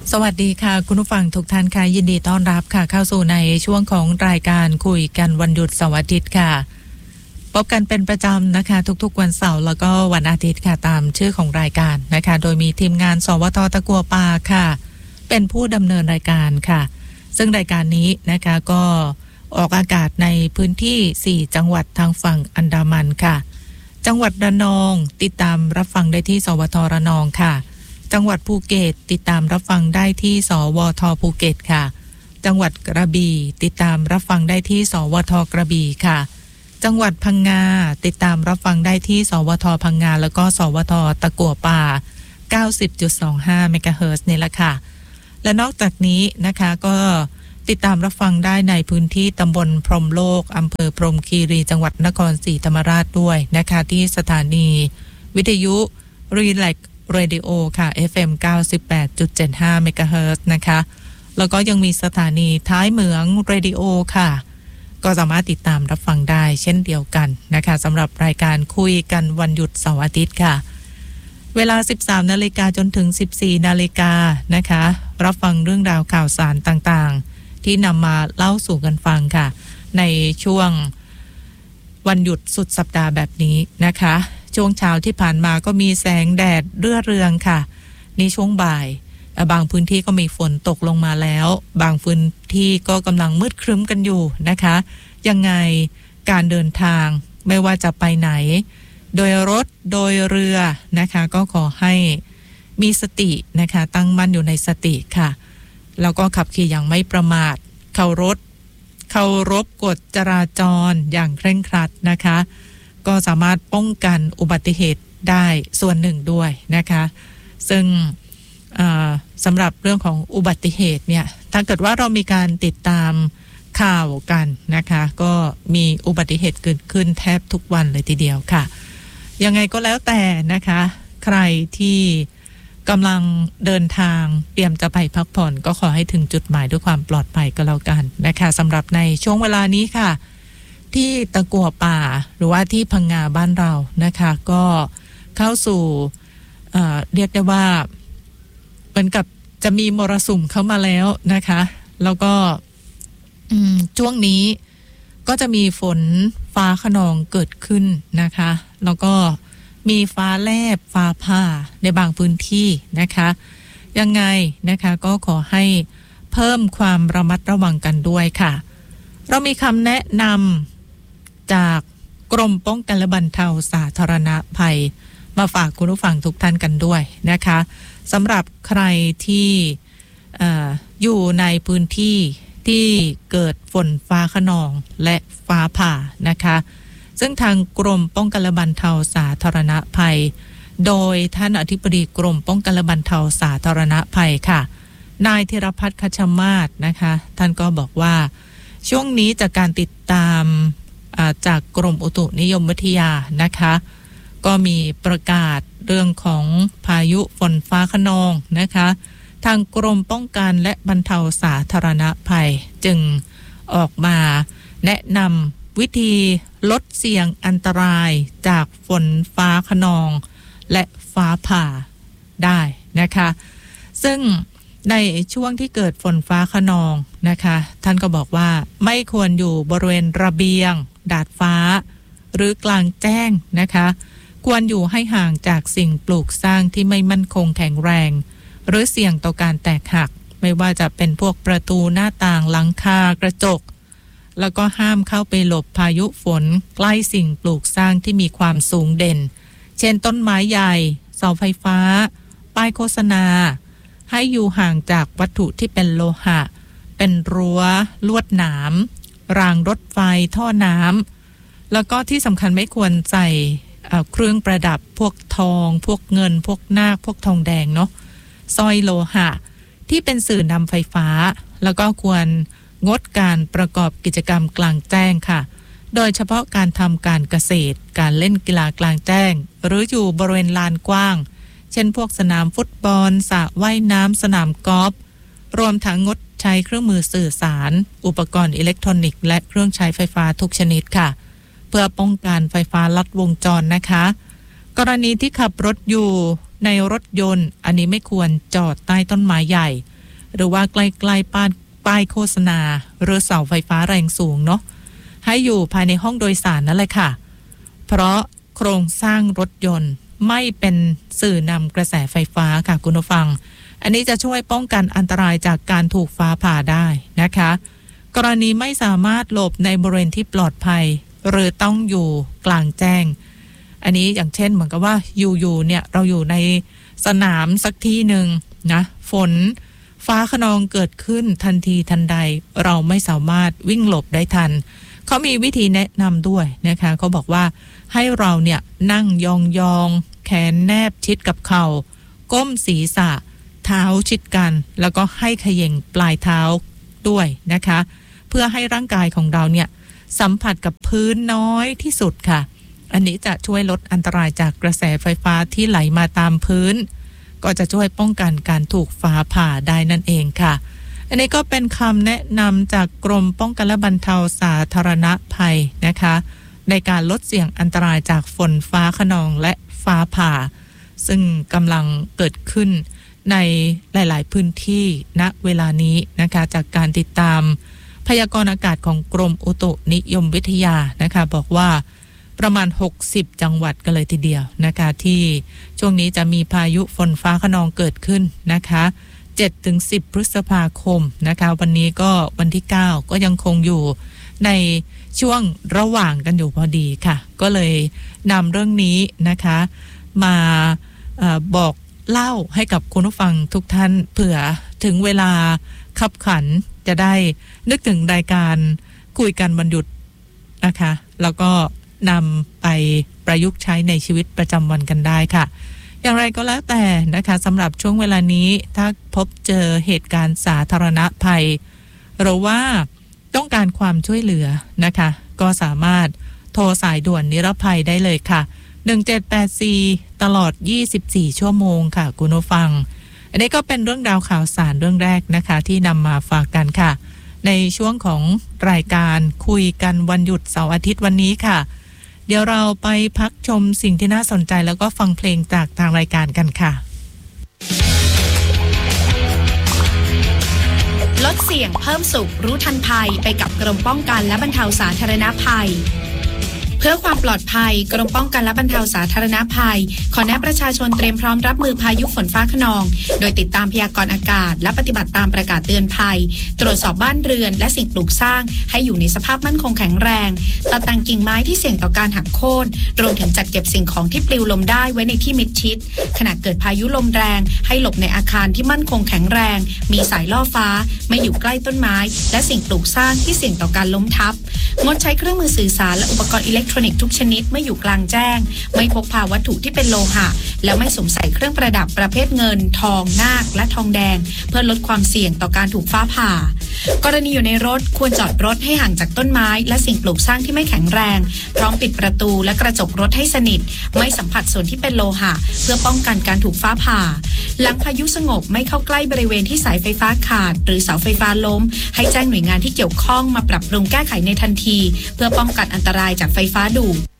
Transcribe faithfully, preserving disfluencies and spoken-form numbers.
สวัสดีค่ะคุณผู้ฟังทุกท่านค่ะยินดีต้อนรับค่ะเข้าสู่ในช่วงของรายการคุยกันวันหยุดเสาร์อาทิตย์ค่ะพบกันเป็นประจำนะคะทุกๆวันเสาร์แล้วก็วันอาทิตย์ค่ะตามชื่อของรายการนะคะโดยมีทีมงานสวทตะกัวป่าค่ะเป็นผู้ดำเนินรายการค่ะซึ่งรายการนี้นะคะก็ออกอากาศในพื้นที่สี่จังหวัดทางฝั่งอันดามันค่ะจังหวัดระนองติดตามรับฟังได้ที่สวทระนองค่ะจังหวัดภูเก็ตติดตามรับฟังได้ที่สวทภูเก็ตค่ะจังหวัดกระบี่ติดตามรับฟังได้ที่สวทกระบี่ค่ะจังหวัดพังงาติดตามรับฟังได้ที่สวทพังงาแล้วก็สวทตะกั่วป่า เก้าสิบจุดสองห้า เมกะเฮิรตซ์นี่แหละค่ะและนอกจากนี้นะคะก็ติดตามรับฟังได้ในพื้นที่ตำบลพรหมโลกอำเภอพรหมคีรีจังหวัดนครศรีธรรมราชด้วยนะคะที่สถานีวิทยุรีแลกเรดิโอค่ะ เอฟ เอ็ม เก้าสิบแปดจุดเจ็ดห้า เมกะเฮิรตซ์นะคะแล้วก็ยังมีสถานีท้ายเหมืองเรดิโอค่ะก็สามารถติดตามรับฟังได้เช่นเดียวกันนะคะสำหรับรายการคุยกันวันหยุดเสาร์อาทิตย์ค่ะเวลา สิบสามนาฬิกาจนถึง สิบสี่นาฬิกานะคะรับฟังเรื่องราวข่าวสารต่างๆที่นำมาเล่าสู่กันฟังค่ะในช่วงวันหยุดสุดสัปดาห์แบบนี้นะคะช่วงเช้าที่ผ่านมาก็มีแสงแดดเรื่อเรืองค่ะนี่ช่วงบ่ายบางพื้นที่ก็มีฝนตกลงมาแล้วบางพื้นที่ก็กำลังมืดครึ้มกันอยู่นะคะยังไงการเดินทางไม่ว่าจะไปไหนโดยรถโดยเรือนะคะก็ขอให้มีสตินะคะตั้งมั่นอยู่ในสติค่ะแล้วก็ขับขี่อย่างไม่ประมาทเคารพเคารพกฎจราจรอย่างเคร่งครัดนะคะก็สามารถป้องกันอุบัติเหตุได้ส่วนหนึ่งด้วยนะคะซึ่งสำหรับเรื่องของอุบัติเหตุเนี่ยถ้าเกิดว่าเรามีการติดตามข่าวกันนะคะก็มีอุบัติเหตุเกิดขึ้นแทบทุกวันเลยทีเดียวค่ะยังไงก็แล้วแต่นะคะใครที่กำลังเดินทางเตรียมจะไปพักผ่อนก็ขอให้ถึงจุดหมายด้วยความปลอดภัยก็แล้วกันนะคะสำหรับในช่วงเวลานี้ค่ะที่ตะกั่วป่าหรือว่าที่พังงาบ้านเรานะคะก็เข้าสู่ เอ่อ เรียกได้ว่าเหมือนกับจะมีมรสุมเข้ามาแล้วนะคะแล้วก็ช่วงนี้ก็จะมีฝนฟ้าคะนองเกิดขึ้นนะคะแล้วก็มีฟ้าแลบฟ้าผ่าในบางพื้นที่นะคะยังไงนะคะก็ขอให้เพิ่มความระมัดระวังกันด้วยค่ะเรามีคำแนะนำจากกรมป้องกันและบรรเทาสาธารณภัยมาฝากคุณผู้ฟังทุกท่านกันด้วยนะคะสำหรับใครที่เอ่ออยู่ในพื้นที่ที่เกิดฝนฟ้าคะนองและฟ้าผ่านะคะซึ่งทางกรมป้องกันและบรรเทาสาธารณภัยโดยท่านอธิบดีกรมป้องกันและบรรเทาสาธารณภัยค่ะนายธีรพัฒน์คัชมาศนะคะท่านก็บอกว่าช่วงนี้จากการติดตามจากกรมอุตุนิยมวิทยานะคะก็มีประกาศเรื่องของพายุฝนฟ้าคะนองนะคะทางกรมป้องกันและบรรเทาสาธารณภัยจึงออกมาแนะนำวิธีลดเสี่ยงอันตรายจากฝนฟ้าคะนองและฟ้าผ่าได้นะคะซึ่งในช่วงที่เกิดฝนฟ้าคะนองนะคะท่านก็บอกว่าไม่ควรอยู่บริเวณระเบียงดาดฟ้าหรือกลางแจ้งนะคะควรอยู่ให้ห่างจากสิ่งปลูกสร้างที่ไม่มั่นคงแข็งแรงหรือเสี่ยงต่อการแตกหักไม่ว่าจะเป็นพวกประตูหน้าต่างหลังคากระจกแล้วก็ห้ามเข้าไปหลบพายุฝนใกล้สิ่งปลูกสร้างที่มีความสูงเด่นเช่นต้นไม้ใหญ่เสาไฟฟ้าป้ายโฆษณาให้อยู่ห่างจากวัตถุที่เป็นโลหะเป็นรั้วลวดหนามรางรถไฟท่อน้ำแล้วก็ที่สำคัญไม่ควรใส่เครื่องประดับพวกทองพวกเงินพวกนาคพวกทองแดงเนาะสร้อยโลหะที่เป็นสื่อนำไฟฟ้าแล้วก็ควรงดการประกอบกิจกรรมกลางแจ้งค่ะโดยเฉพาะการทำการเกษตรการเล่นกีฬากลางแจ้งหรืออยู่บริเวณลานกว้างเช่นพวกสนามฟุตบอลสระว่ายน้ำสนามกอล์ฟรวมทั้งงดใช้เครื่องมือสื่อสารอุปกรณ์อิเล็กทรอนิกส์และเครื่องใช้ไฟฟ้าทุกชนิดค่ะเพื่อป้องกันไฟฟ้าลัดวงจรนะคะกรณีที่ขับรถอยู่ในรถยนต์อันนี้ไม่ควรจอดใต้ต้นไม้ใหญ่หรือว่าใกล้ๆป้ายป้ายโฆษณาหรือเสาไฟฟ้าแรงสูงเนาะให้อยู่ภายในห้องโดยสารนั่นแหละค่ะเพราะโครงสร้างรถยนต์ไม่เป็นสื่อนำกระแสไฟฟ้าค่ะคุณผู้ฟังอันนี้จะช่วยป้องกันอันตรายจากการถูกฟ้าผ่าได้นะคะกรณีไม่สามารถหลบในบริเวณที่ปลอดภัยหรือต้องอยู่กลางแจ้งอันนี้อย่างเช่นเหมือนกับว่าอยู่ๆเนี่ยเราอยู่ในสนามสักที่หนึ่งนะฝนฟ้าคะนองเกิดขึ้นทันทีทันใดเราไม่สามารถวิ่งหลบได้ทันเขามีวิธีแนะนำด้วยนะคะเขาบอกว่าให้เราเนี่ยนั่งยองๆแขนแนบชิดกับเข่าก้มศีรษะเท้าชิดกันแล้วก็ให้เขย่งปลายเท้าด้วยนะคะเพื่อให้ร่างกายของเราเนี่ยสัมผัสกับพื้นน้อยที่สุดค่ะอันนี้จะช่วยลดอันตรายจากกระแสไฟฟ้าที่ไหลมาตามพื้นก็จะช่วยป้องกันการถูกฟ้าผ่าได้นั่นเองค่ะอันนี้ก็เป็นคำแนะนำจากกรมป้องกันและบรรเทาสาธารณภัยนะคะในการลดเสี่ยงอันตรายจากฝนฟ้าคะนองและฟ้าผ่าซึ่งกำลังเกิดขึ้นในหลายๆพื้นที่ณเวลานี้นะคะจากการติดตามพยากรณ์อากาศของกรมอุตุนิยมวิทยานะคะบอกว่าประมาณหกสิบจังหวัดกันเลยทีเดียวนะคะที่ช่วงนี้จะมีพายุฝนฟ้าคะนองเกิดขึ้นนะคะเจ็ดถึงสิบพฤษภาคมนะคะวันนี้ก็วันที่เก้าก็ยังคงอยู่ในช่วงระหว่างกันอยู่พอดีค่ะก็เลยนำเรื่องนี้นะคะมาเอ่อบอกเล่าให้กับคุณผู้ฟังทุกท่านเผื่อถึงเวลาคับขันจะได้นึกถึงรายการคุยกันวันหยุดนะคะแล้วก็นำไปประยุกต์ใช้ในชีวิตประจำวันกันได้ค่ะอย่างไรก็แล้วแต่นะคะสำหรับช่วงเวลานี้ถ้าพบเจอเหตุการณ์สาธารณภัยหรือว่าต้องการความช่วยเหลือนะคะก็สามารถโทรสายด่วนนิรภัยได้เลยค่ะหนึ่งเจ็ดแปดสี่ตลอดยี่สิบสี่ชั่วโมงค่ะคุณผู้ฟังอันนี้ก็เป็นเรื่องราวข่าวสารเรื่องแรกนะคะที่นำมาฝากกันค่ะในช่วงของรายการคุยกันวันหยุดเสาร์อาทิตย์วันนี้ค่ะเดี๋ยวเราไปพักชมสิ่งที่น่าสนใจแล้วก็ฟังเพลงจากทางรายการกันค่ะลดเสี่ยงเพิ่มสุขรู้ทันภัยไปกับกรมป้องกันและบรรเทาสาธารณภัยเพื่อความปลอดภัยกรมป้องกันและบรรเทาสาธารณภัยขอแนะประชาชนเตรียมพร้อมรับมือพายุฝนฟ้าคะนองโดยติดตามพยากรณ์อากาศและปฏิบัติตามประกาศเตือนภัยตรวจสอบบ้านเรือนและสิ่งปลูกสร้างให้อยู่ในสภาพมั่นคงแข็งแรงตัดแต่งกิ่งไม้ที่เสี่ยงต่อการหักโค่นรวมถึงจัดเก็บสิ่งของที่ปลิวลมได้ไว้ในที่มิดชิดขณะเกิดพายุลมแรงให้หลบในอาคารที่มั่นคงแข็งแรงมีสายล่อฟ้าไม่อยู่ใกล้ต้นไม้และสิ่งปลูกสร้างที่เสี่ยงต่อการล้มทับงดใช้เครื่องมือสื่อสารและอุปกรณ์อิเล็กทรอนิกส์ทุกชนิดเมื่ออยู่กลางแจ้งไม่พกพาวัตถุที่เป็นโลหะแล้วไม่สวมใส่เครื่องประดับประเภทเงินทองนาคและทองแดงเพื่อลดความเสี่ยงต่อการถูกฟ้าผ่ากรณีอยู่ในรถควรจอดรถให้ห่างจากต้นไม้และสิ่งปลูกสร้างที่ไม่แข็งแรงพร้อมปิดประตูและกระจกรถให้สนิทไม่สัมผัสส่วนที่เป็นโลหะเพื่อป้องกันการถูกฟ้าผ่าหลังพายุสงบไม่เข้าใกล้บริเวณที่สายไฟฟ้าขาดหรือเสาไฟฟ้าล้มให้แจ้งหน่วยงานที่เกี่ยวข้องมาปรับปรุงแก้ไขในทันทีเพื่อป้องกันอันตรายจากไฟฟ้าดูด